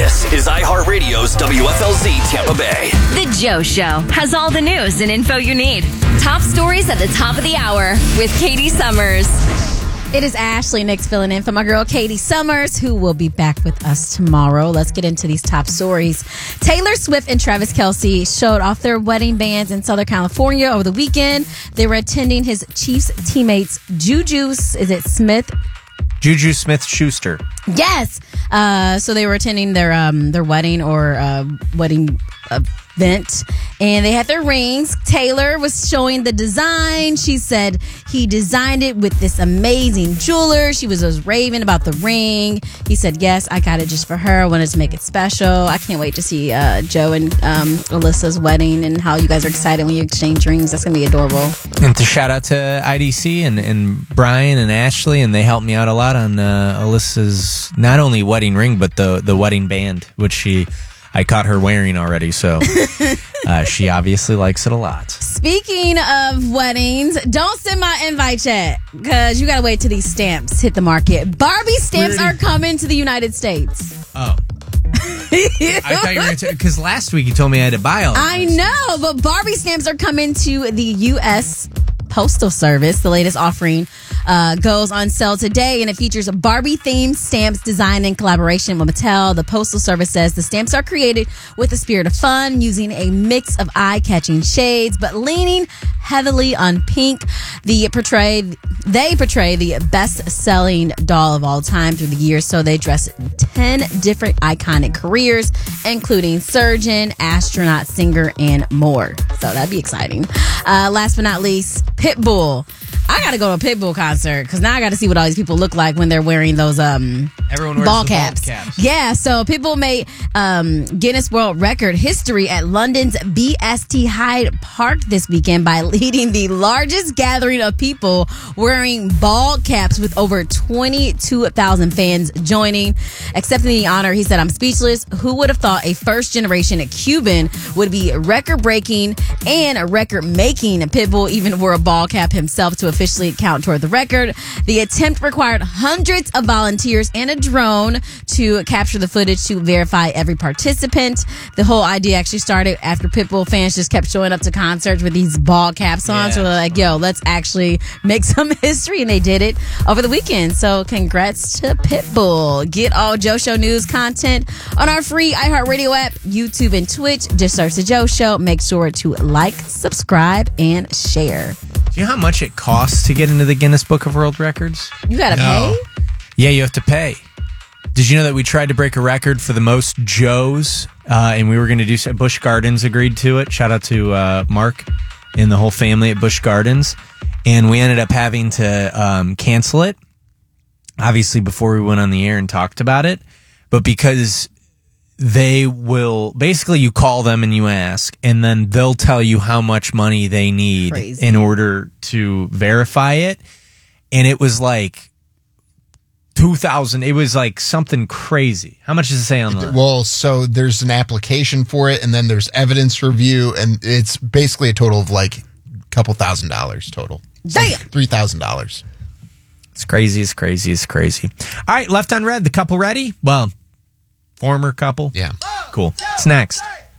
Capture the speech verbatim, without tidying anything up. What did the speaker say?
This is iHeartRadio's W F L Z Tampa Bay. The Joe Show has all the news and info you need. Top stories at the top of the hour with Katie Summers. It is Ashley Nix filling in for my girl Katie Summers, who will be back with us tomorrow. Let's get into these top stories. Taylor Swift and Travis Kelce showed off their wedding bands in Southern California over the weekend. They were attending his Chiefs teammates, Juju, is it Smith? Juju Smith-Schuster. Yes. Uh, so they were attending their um, their wedding or uh, wedding event, and they had their rings. Taylor was showing the design. She said he designed it with this amazing jeweler. She was just raving about the ring. He said, yes, I got it just for her. I wanted to make it special. I can't wait to see uh, Joe and um, Alyssa's wedding and how you guys are excited when you exchange rings. That's going to be adorable. And to shout out to I D C and, and Brian and Ashley, and they helped me out a lot on uh, Alyssa's not only wedding ring, but the, the wedding band, which she... I caught her wearing already, so uh, she obviously likes it a lot. Speaking of weddings, don't send my invite yet, because you got to wait till these stamps hit the market. Barbie stamps Pretty. are coming to the United States. Oh. I thought you were going to, because last week you told me I had to buy all of I those. know, but Barbie stamps are coming to the U S Postal Service. The latest offering uh, goes on sale today, and it features Barbie-themed stamps designed in collaboration with Mattel. The Postal Service says the stamps are created with a spirit of fun, using a mix of eye-catching shades, but leaning heavily on pink. The portray they portray the best-selling doll of all time through the years, so they dress ten different iconic careers, including surgeon, astronaut, singer, and more. So that'd be exciting. Uh, last but not least, Pitbull. I gotta go to a Pitbull concert because now I gotta see what all these people look like when they're wearing those um Everyone wears ball the caps. ball caps. Yeah, so Pitbull made um, Guinness World Record history at London's B S T Hyde Park this weekend by leading the largest gathering of people wearing ball caps, with over twenty-two thousand fans joining. Accepting the honor, he said, "I'm speechless. Who would have thought a first-generation Cuban would be record-breaking and record-making?" Pitbull even wore a ball cap himself to officially count toward the record. The attempt required hundreds of volunteers and a drone to capture the footage to verify every participant. The whole idea actually started after Pitbull fans just kept showing up to concerts with these ball caps on. Yeah. So they're like, yo, let's actually make some history. And they did it over the weekend. So congrats to Pitbull. Get all Joe Show news content on our free iHeartRadio app, YouTube, and Twitch. Just search The Joe Show. Make sure to like, subscribe, and share. Do you know how much it costs to get into the Guinness Book of World Records? You got to No. pay? Yeah, you have to pay. Did you know that we tried to break a record for the most Joes, uh, and we were going to do so? Busch Gardens agreed to it. Shout out to uh, Mark and the whole family at Busch Gardens. And we ended up having to um, cancel it, obviously, before we went on the air and talked about it. But because they will, basically you call them and you ask, and then they'll tell you how much money they need Crazy. in order to verify it. And it was like two thousand. It was like something crazy. How much does it say on the... Well, so there's an application for it, and then there's evidence review, and it's basically a total of like a couple thousand dollars total. Damn. three thousand dollars. It's crazy, it's crazy, it's crazy. All right, Left on Red, the couple ready? Well, former couple. Yeah. Cool. It's next.